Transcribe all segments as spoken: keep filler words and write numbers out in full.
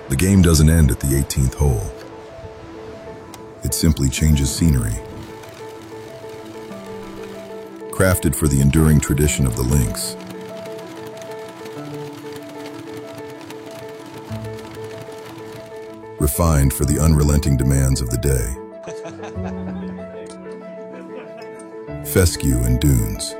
The game doesn't end at the eighteenth hole. It simply changes scenery. Crafted for the enduring tradition of the links. Refined for the unrelenting demands of the day. Fescue and dunes.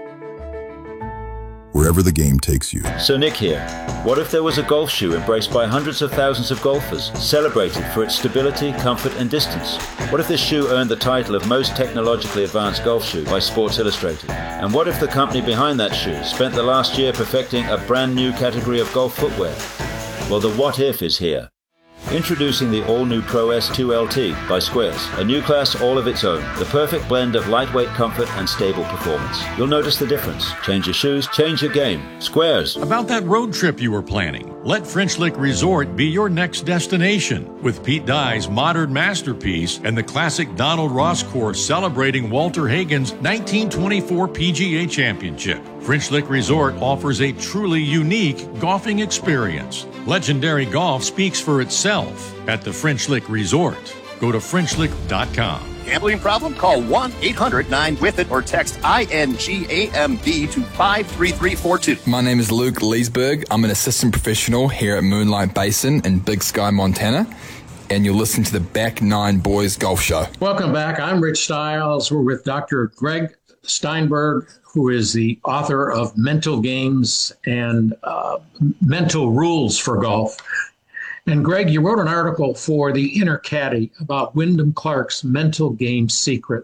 Wherever the game takes you. So Nick here. What if there was a golf shoe embraced by hundreds of thousands of golfers, celebrated for its stability, comfort and distance? What if this shoe earned the title of most technologically advanced golf shoe by Sports Illustrated? And what if the company behind that shoe spent the last year perfecting a brand new category of golf footwear? Well, the what if is here. Introducing the all-new Pro S two L T by Squares, a new class all of its own, the perfect blend of lightweight comfort and stable performance. You'll notice the difference. Change your shoes, change your game. Squares. About that road trip you were planning, let French Lick Resort be your next destination. With Pete Dye's modern masterpiece and the classic Donald Ross course celebrating Walter Hagen's nineteen twenty-four P G A Championship. French Lick Resort offers a truly unique golfing experience. Legendary golf speaks for itself at the French Lick Resort. Go to French Lick dot com. Gambling problem? Call one eight hundred nine with it or text I N G A M B to five three three four two. My name is Luke Leesburg. I'm an assistant professional here at Moonlight Basin in Big Sky, Montana. And you're listening to the Back Nine Boys Golf Show. Welcome back. I'm Rich Stiles. We're with Doctor Greg Steinberg, who is the author of Mental Games and uh, Mental Rules for Golf. And Greg, you wrote an article for the Inner Caddy about Wyndham Clark's mental game secret.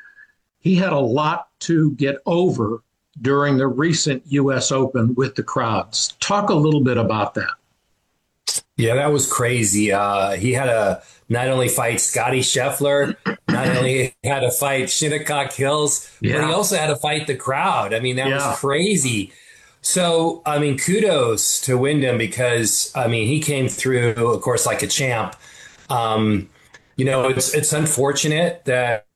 He had a lot to get over during the recent U S Open with the crowds. Talk a little bit about that. Yeah, that was crazy. Uh, he had to not only fight Scotty Scheffler, not only had to fight Shinnecock Hills, yeah. but he also had to fight the crowd. I mean, that yeah. was crazy. So, I mean, kudos to Wyndham because, I mean, he came through, of course, like a champ. Um, you know, it's it's unfortunate that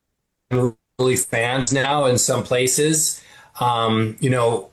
really fans now in some places, um, you know,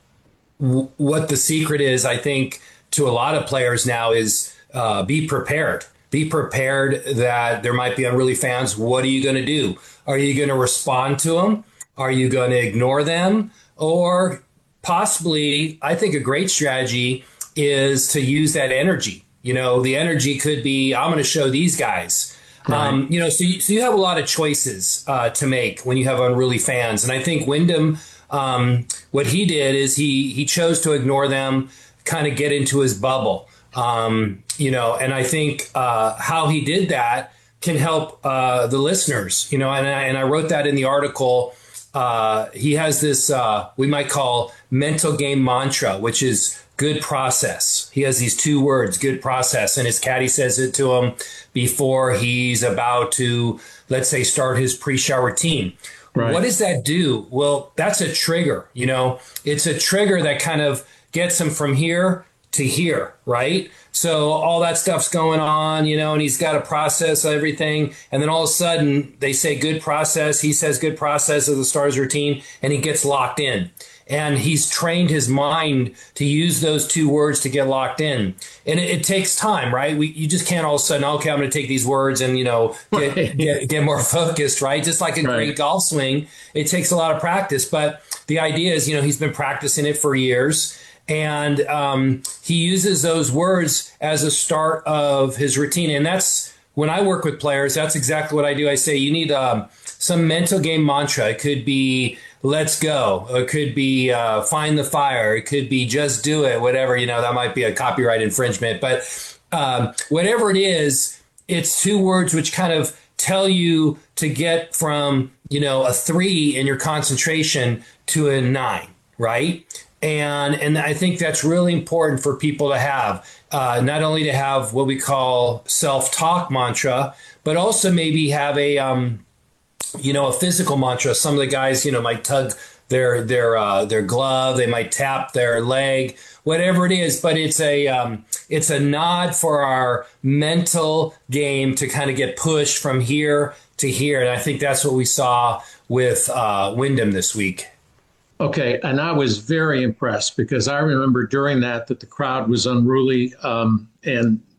w- what the secret is, I think, to a lot of players now is uh, be prepared. Be prepared that there might be unruly fans. What are you going to do? Are you going to respond to them? Are you going to ignore them? Or possibly, I think a great strategy is to use that energy. You know, the energy could be, I'm going to show these guys. Right. Um, you know, so you, so you have a lot of choices uh, to make when you have unruly fans. And I think Wyndham, um, what he did is he he chose to ignore them, kind of get into his bubble. Um, you know, and I think uh, how he did that can help uh, the listeners, you know, and I, and I wrote that in the article. Uh, he has this uh, we might call mental game mantra, which is good process. He has these two words, good process, and his caddy says it to him before he's about to, let's say, start his pre-shower routine. Right. What does that do? Well, that's a trigger, you know, it's a trigger that kind of gets him from here to here, right? So all that stuff's going on, you know, and he's got to process everything. And then all of a sudden they say good process. He says good process of the star's routine, and he gets locked in. And he's trained his mind to use those two words to get locked in. And it, it takes time, right? We, you just can't all of a sudden, okay, I'm going to take these words and, you know, get, right. get, get more focused, right? Just like a right. great golf swing, it takes a lot of practice. But the idea is, you know, he's been practicing it for years. And um, he uses those words as a start of his routine. And that's when I work with players, that's exactly what I do. I say, you need um, some mental game mantra. It could be, let's go. It could be uh, find the fire. It could be just do it, whatever. You know, that might be a copyright infringement. But um, whatever it is, it's two words which kind of tell you to get from, you know, a three in your concentration to a nine, right? And and I think that's really important for people to have, uh, not only to have what we call self-talk mantra, but also maybe have a, um, you know, a physical mantra. Some of the guys, you know, might tug their their uh, their glove, they might tap their leg, whatever it is. But it's a um, it's a nod for our mental game to kind of get pushed from here to here. And I think that's what we saw with uh, Wyndham this week. Okay, and I was very impressed because I remember during that that the crowd was unruly, um, and